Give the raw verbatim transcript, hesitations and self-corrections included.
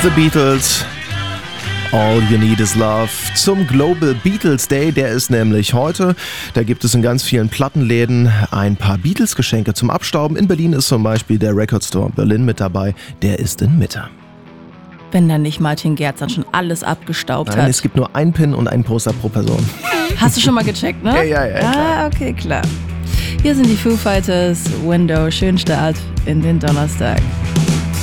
The Beatles. All You Need Is Love zum Global Beatles Day, der ist nämlich heute. Da gibt es in ganz vielen Plattenläden ein paar Beatles-Geschenke zum Abstauben. In Berlin ist zum Beispiel der Record Store Berlin mit dabei, der ist in Mitte. Wenn dann nicht Martin Gerz dann schon alles abgestaubt Nein, hat. es gibt nur ein Pin und ein Poster pro Person. Hast du schon mal gecheckt, ne? Ja, ja, ja. Klar. Ah, okay, klar. Hier sind die Foo Fighters, Window. Schönen Start in den Donnerstag.